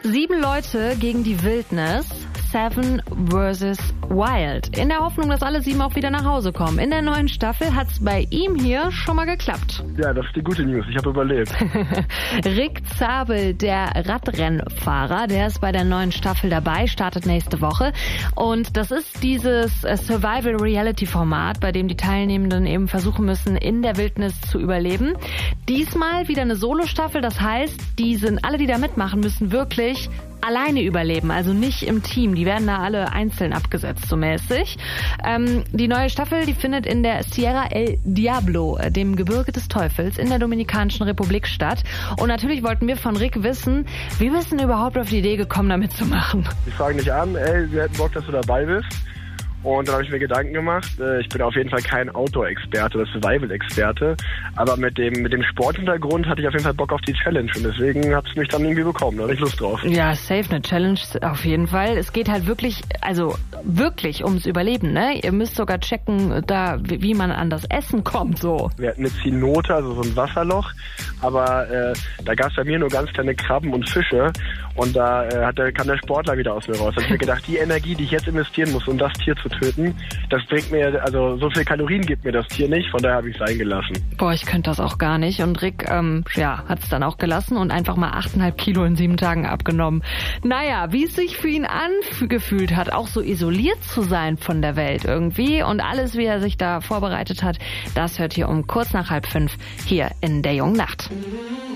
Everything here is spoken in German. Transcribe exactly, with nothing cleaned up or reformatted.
Sieben Leute gegen die Wildnis. Seven versus Wild. In der Hoffnung, dass alle sieben auch wieder nach Hause kommen. In der neuen Staffel hat's bei ihm hier schon mal geklappt. Ja, das ist die gute News. Ich habe überlebt. Rick Zabel, der Radrennfahrer, der ist bei der neuen Staffel dabei, startet nächste Woche. Und das ist dieses Survival-Reality-Format, bei dem die Teilnehmenden eben versuchen müssen, in der Wildnis zu überleben. Diesmal wieder eine Solo-Staffel, das heißt, die sind, alle, die da mitmachen, müssen wirklich alleine überleben, also nicht im Team. Die werden da alle einzeln abgesetzt, so mäßig. Ähm, die neue Staffel, die findet in der Sierra El Diablo, dem Gebirge des Teufels, in der Dominikanischen Republik statt. Und natürlich wollten wir von Rick wissen, wie bist du denn überhaupt auf die Idee gekommen, da mitzumachen? Ich frage dich an, ey, wir hätten Bock, dass du dabei bist. Und dann habe ich mir Gedanken gemacht, ich bin auf jeden Fall kein Outdoor-Experte oder Survival-Experte, aber mit dem mit dem Sporthintergrund hatte ich auf jeden Fall Bock auf die Challenge und deswegen hat es mich dann irgendwie bekommen, da hatte ich Lust drauf. Ja, safe, eine Challenge auf jeden Fall. Es geht halt wirklich, also wirklich ums Überleben, ne? Ihr müsst sogar checken, da wie man an das Essen kommt, so. Wir hatten eine Zinota, also so ein Wasserloch, aber äh, da gab es bei mir nur ganz kleine Krabben und Fische und da äh, hat der, kam der Sportler wieder aus mir raus. Da habe ich mir gedacht, die Energie, die ich jetzt investieren muss, um das Tier zu töten, das bringt mir, also so viel Kalorien gibt mir das Tier nicht, von daher habe ich es eingelassen. Boah, ich könnte das auch gar nicht. Und Rick, ähm, ja, hat es dann auch gelassen und einfach mal achteinhalb Kilo in sieben Tagen abgenommen. Naja, wie es sich für ihn angefühlt hat, auch so isoliert zu sein von der Welt irgendwie und alles, wie er sich da vorbereitet hat, das hört ihr um kurz nach halb fünf hier in der jungen Nacht.